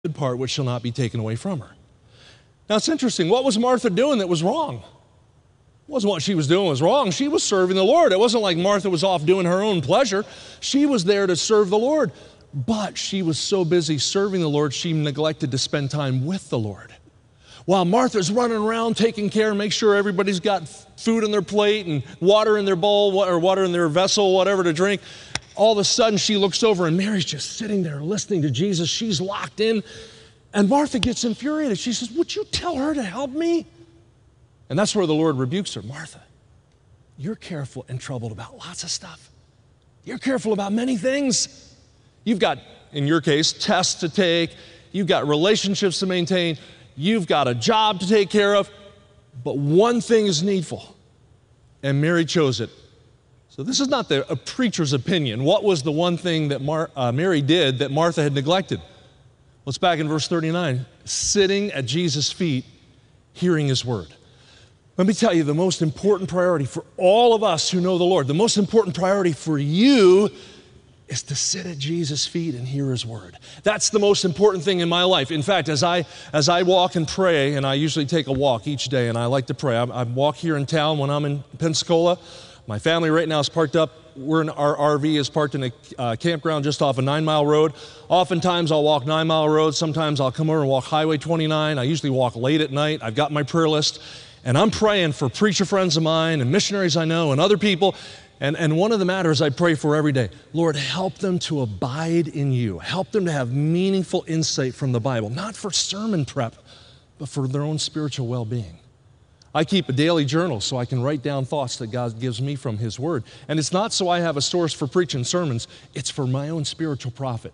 good part which shall not be taken away from her. Now it's interesting. What was Martha doing that was wrong? It wasn't what she was doing was wrong. She was serving the Lord. It wasn't like Martha was off doing her own pleasure. She was there to serve the Lord. But she was so busy serving the Lord, she neglected to spend time with the Lord. While Martha's running around taking care, make sure everybody's got food on their plate and water in their bowl or water in their vessel, whatever to drink, all of a sudden she looks over and Mary's just sitting there listening to Jesus. She's locked in. And Martha gets infuriated. She says, would you tell her to help me? And that's where the Lord rebukes her. Martha, you're careful and troubled about lots of stuff. You're careful about many things. You've got, in your case, tests to take. You've got relationships to maintain. You've got a job to take care of. But one thing is needful. And Mary chose it. So this is not a preacher's opinion. What was the one thing that Mary did that Martha had neglected? Well, it's back in verse 39. Sitting at Jesus' feet, hearing his word. Let me tell you, the most important priority for all of us who know the Lord, the most important priority for you is to sit at Jesus' feet and hear his word. That's the most important thing in my life. In fact, as I walk and pray, and I usually take a walk each day, and I like to pray. I walk here in town when I'm in Pensacola. My family right now is parked up. Our RV is parked in a campground just off a 9-mile road. Oftentimes I'll walk 9-mile roads. Sometimes I'll come over and walk Highway 29. I usually walk late at night. I've got my prayer list. And I'm praying for preacher friends of mine and missionaries I know and other people. And one of the matters I pray for every day, Lord, help them to abide in you. Help them to have meaningful insight from the Bible, not for sermon prep, but for their own spiritual well-being. I keep a daily journal so I can write down thoughts that God gives me from his word. And it's not so I have a source for preaching sermons, it's for my own spiritual profit.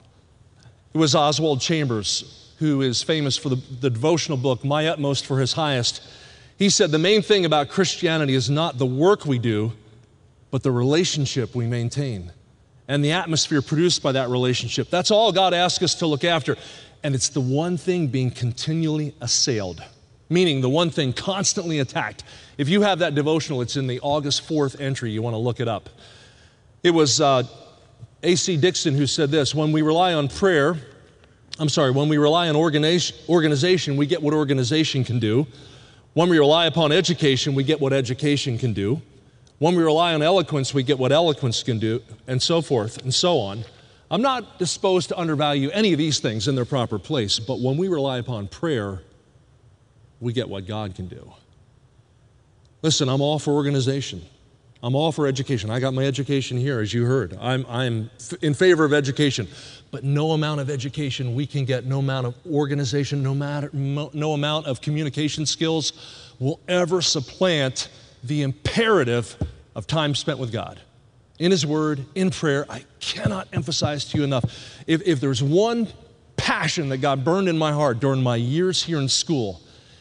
It was Oswald Chambers, who is famous for the devotional book, My Utmost for His Highest. He said the main thing about Christianity is not the work we do, but the relationship we maintain and the atmosphere produced by that relationship. That's all God asks us to look after. And it's the one thing being continually assailed. Meaning the one thing constantly attacked. If you have that devotional, it's in the August 4th entry. You want to look it up. It was A.C. Dixon who said this, when we rely on organization, we get what organization can do. When we rely upon education, we get what education can do. When we rely on eloquence, we get what eloquence can do, and so forth and so on. I'm not disposed to undervalue any of these things in their proper place, but when we rely upon prayer, we get what God can do. Listen, I'm all for organization. I'm all for education. I got my education here, as you heard. I'm in favor of education. But no amount of education we can get, no amount of organization, no amount of communication skills will ever supplant the imperative of time spent with God. In his word, in prayer, I cannot emphasize to you enough. If there's one passion that God burned in my heart during my years here in school,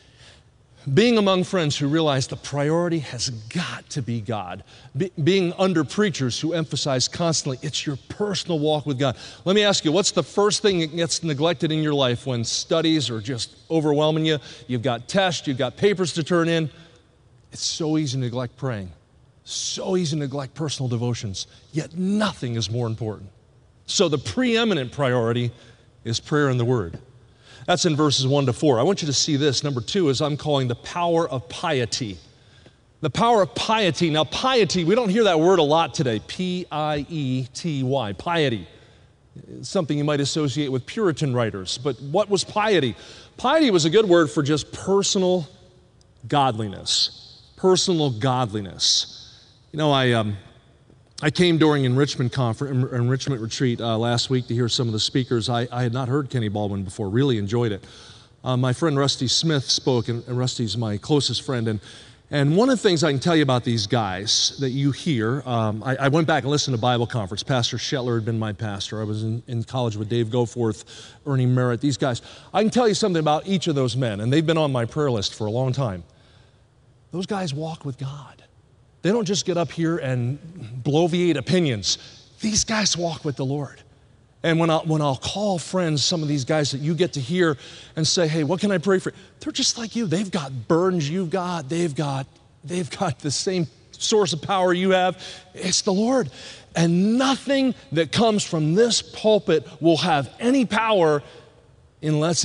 being among friends who realize the priority has got to be God. Being under preachers who emphasize constantly, it's your personal walk with God. Let me ask you, what's the first thing that gets neglected in your life when studies are just overwhelming you? You've got tests, you've got papers to turn in. It's so easy to neglect praying. So easy to neglect personal devotions. Yet nothing is more important. So the preeminent priority is prayer and the Word. That's in verses 1 to 4. I want you to see this. Number 2 is I'm calling the power of piety. The power of piety. Now, piety, we don't hear that word a lot today. P-I-E-T-Y, piety. It's something you might associate with Puritan writers. But what was piety? Piety was a good word for just personal godliness. Personal godliness. You know, I came during enrichment retreat last week to hear some of the speakers. I had not heard Kenny Baldwin before, really enjoyed it. My friend Rusty Smith spoke, and Rusty's my closest friend. And one of the things I can tell you about these guys that you hear, I went back and listened to Bible conference. Pastor Shetler had been my pastor. I was in college with Dave Goforth, Ernie Merritt, these guys. I can tell you something about each of those men, and they've been on my prayer list for a long time. Those guys walk with God. They don't just get up here and bloviate opinions. These guys walk with the Lord. And when I'll call friends, some of these guys that you get to hear and say, hey, what can I pray for? They're just like you. They've got burdens you've got. They've got the same source of power you have. It's the Lord. And nothing that comes from this pulpit will have any power in less